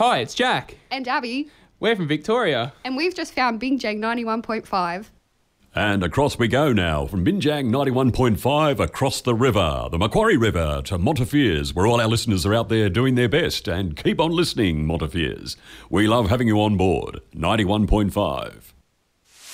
Hi, it's Jack. And Abby. We're from Victoria. And we've just found Binjang 91.5. And across we go now, from Binjang 91.5 across the river, the Macquarie River, to Montefiores, where all our listeners are out there doing their best. And keep on listening, Montefiores. We love having you on board. 91.5.